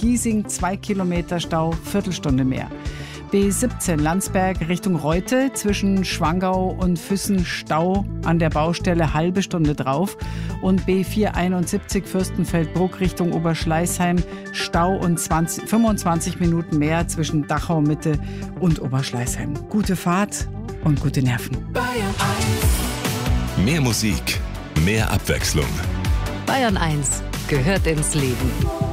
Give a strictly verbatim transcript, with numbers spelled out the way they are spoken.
Giesing zwei Kilometer Stau, Viertelstunde mehr. B siebzehn Landsberg Richtung Reute zwischen Schwangau und Füssen Stau an der Baustelle halbe Stunde drauf. Und B vierhunderteinundsiebzig Fürstenfeldbruck Richtung Oberschleißheim Stau und zwanzig, fünfundzwanzig Minuten mehr zwischen Dachau Mitte und Oberschleißheim. Gute Fahrt und gute Nerven. Bayern eins. Mehr Musik, mehr Abwechslung. Bayern eins gehört ins Leben.